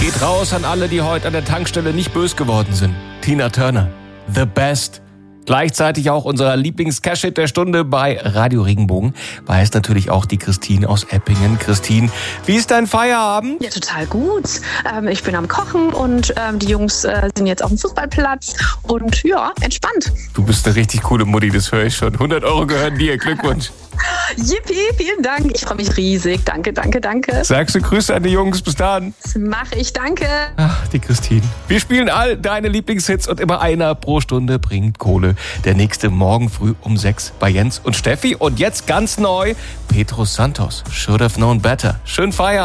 Geht raus an alle, die heute an der Tankstelle nicht bös geworden sind. Tina Turner, The Best. Gleichzeitig auch unser Lieblings-Cash-Hit der Stunde bei Radio Regenbogen. Weiß natürlich auch die Christine aus Eppingen. Christine, wie ist dein Feierabend? Ja, total gut. Ich bin am Kochen und die Jungs sind jetzt auf dem Fußballplatz und ja, entspannt. Du bist eine richtig coole Mutti, das höre ich schon. 100 € gehören dir, Glückwunsch. Yippie, vielen Dank. Ich freue mich riesig. Danke. Sagst du Grüße an die Jungs, bis dann. Das mache ich, danke. Ach, die Christine. Wir spielen all deine Lieblingshits und immer einer pro Stunde bringt Kohle. Der nächste morgen früh um 6 bei Jens und Steffi. Und jetzt ganz neu, Pedro Santos, Should Have Known Better. Schönen Feierabend.